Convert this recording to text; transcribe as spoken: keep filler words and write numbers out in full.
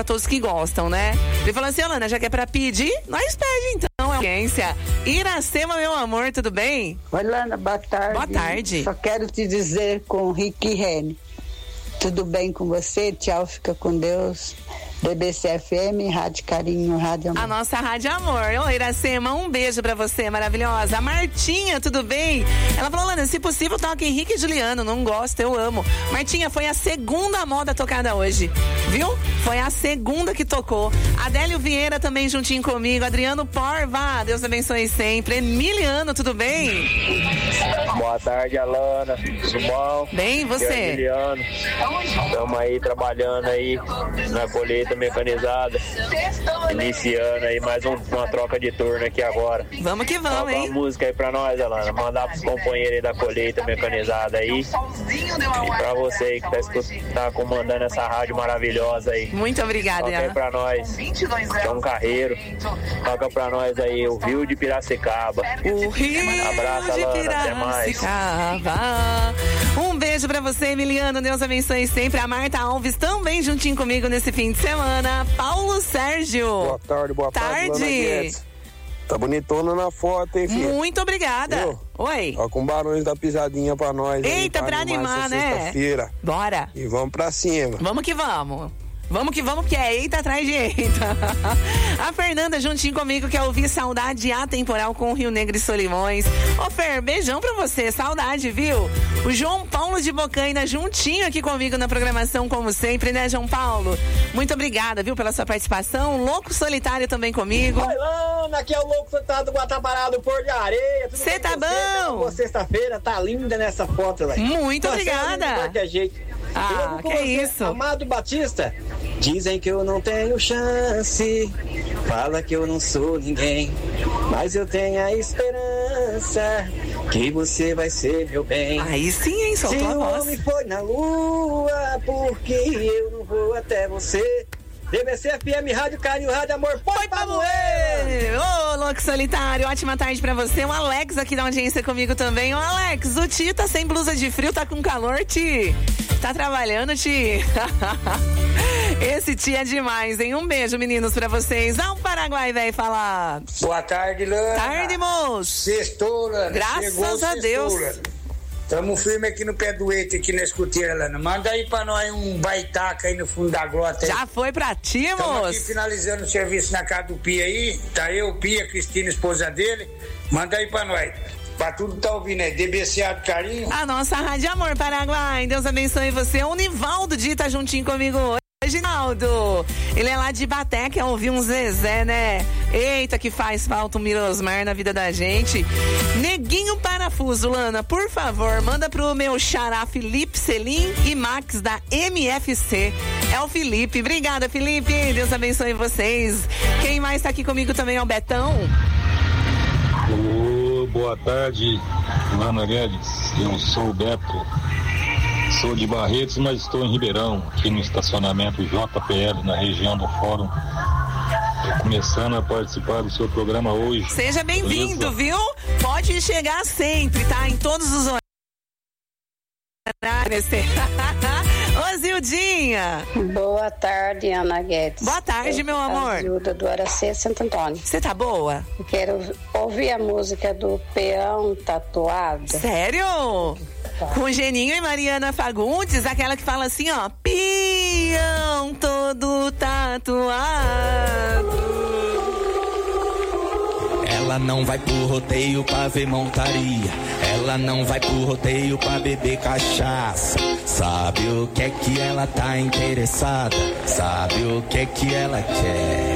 pra todos que gostam, né? Ele falou assim, Alana, já que é pra pedir, nós pede então, é audiência. Iracema, meu amor, tudo bem? Oi, Lana, boa tarde. Boa tarde. Só quero te dizer com o Rick e Rene, tudo bem com você? Tchau, fica com Deus. D B C F M, Rádio Carinho, Rádio Amor. A nossa Rádio Amor. Ô, Iracema, um beijo pra você, maravilhosa. A Martinha, tudo bem? Ela falou, Lana, se possível, toca Henrique e Juliano. Não gosto, eu amo. Martinha, foi a segunda moda tocada hoje, viu? Foi a segunda que tocou. Adélio Vieira também juntinho comigo. Adriano Porva, Deus abençoe sempre. Emiliano, tudo bem? Boa tarde, Alana. Tudo bom? Bem, você? Emiliano. Estamos aí trabalhando aí na colheita mecanizada, iniciando aí mais um, uma troca de turno aqui agora. Vamos que vamos, Toca hein? uma música aí pra nós, Alana, mandar pros companheiros aí da colheita mecanizada aí, e pra você que tá, escut- tá comandando essa rádio maravilhosa aí. Muito obrigada. Toca aí pra nós, João Carreiro, toca pra nós aí o Rio de Piracicaba. O Rio Abraço, de Alana, até mais. Piracicaba. Um beijo pra você, Emiliano, Deus abençoe sempre. A Marta Alves também juntinho comigo nesse fim de semana. Paulo Sérgio. Boa tarde, boa tarde. Tarde. Tá bonitona na foto, hein, filho? Muito obrigada. Viu? Oi. Ó, com Barões da Pisadinha pra nós. Eita, aí, pra animar, né? Sexta-feira. Bora. E vamos pra cima. Vamos que vamos. Vamos que vamos, porque é eita atrás de eita. A Fernanda juntinho comigo quer ouvir Saudade Atemporal com o Rio Negro e Solimões. Ô Fer, beijão pra você, saudade, viu? O João Paulo de Bocaina juntinho aqui comigo na programação, como sempre, né, João Paulo? Muito obrigada, viu, pela sua participação. Louco Solitário também comigo. Oi, Lana, aqui é o Louco Solitário do Guatapará, do Pôr de Areia. Cê tá bom? Boa sexta-feira, tá linda nessa foto, velho. Muito Tá obrigada. de qualquer jeito. Ah, Eu, que você, isso. Amado Batista, dizem que eu não tenho chance, fala que eu não sou ninguém, mas eu tenho a esperança que você vai ser meu bem. Aí sim, hein, soltou Se a o voz. homem foi na lua, porque eu não vou até você. D B C F M, Rádio Carinho, Rádio Amor, põe pra moer! Ô, Louco Solitário, ótima tarde pra você. O Alex aqui da audiência comigo também. Ô, Alex, o Ti tá sem blusa de frio, tá com calor, Ti? Tá trabalhando, Ti? Esse Ti é demais, hein? Um beijo, meninos, pra vocês. Ao Paraguai, velho, falar. Boa tarde, Lana. Tarde, moço. Sextou, Lana. Graças Chegou, a sextou, Deus. Lana. Tamo firme aqui no pé do eito, aqui na escuteira, Lana. Manda aí pra nós um baitaca aí no fundo da grota. Aí. Já foi pra ti, Tamo aqui moço? finalizando o serviço na casa do Pia aí. Tá eu, Pia, Cristina, esposa dele. Manda aí pra nós. Pra tudo que tá ouvindo aí. D B C A do Carinho. A nossa Rádio Amor Paraguai. Deus abençoe você. O Nivaldo Di tá juntinho comigo hoje. Reginaldo, ele é lá de Ibaté, quer ouvir um Zezé, né? Eita, que faz falta um Mirosmar na vida da gente. Neguinho Parafuso, Lana, por favor, manda pro meu xará Felipe Selim e Max da M F C. É o Felipe. Obrigada, Felipe. Deus abençoe vocês. Quem mais tá aqui comigo também é o Betão. Oh, boa tarde, Lana Guedes. Eu sou o Beto. Sou de Barretos, mas estou em Ribeirão, aqui no estacionamento J P L, na região do Fórum. Estou começando a participar do seu programa hoje. Seja bem-vindo, Beleza? viu? Pode chegar sempre, tá? Em todos os horários. Ô, Zildinha. Boa tarde, Ana Guedes. Boa tarde, Eu, meu amor. A Zilda do Aracê, Santo Antônio. Você tá boa? Eu quero ouvir a música do Peão Tatuado. Sério? Com Geninho e Mariana Fagundes, aquela que fala assim, ó. Peão todo tatuado. Ela não vai pro rodeio pra ver montaria. Ela não vai pro rodeio pra beber cachaça. Sabe o que é que ela tá interessada? Sabe o que é que ela quer?